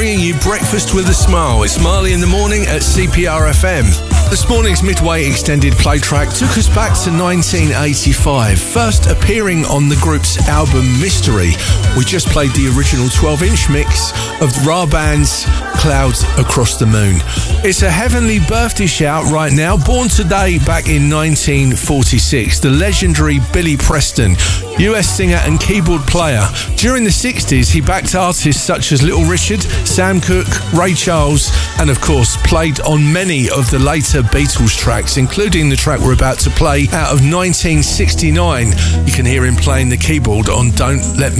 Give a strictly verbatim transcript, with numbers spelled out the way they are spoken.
bringing you Breakfast with a Smile. It's Marley in the Morning at C P R F M. This morning's Midway extended play track took us back to nineteen eighty-five, first appearing on the group's album Mystery. We just played the original twelve-inch mix of Ra Band's Clouds Across the Moon. It's a heavenly birthday shout right now. Born today back in nineteen forty-six, the legendary Billy Preston, U S singer and keyboard player. During the sixties, he backed artists such as Little Richard, Sam Cooke, Ray Charles, and of course played on many of the later Beatles tracks, including the track we're about to play out of nineteen sixty-nine. You can hear him playing the keyboard on Don't Let Me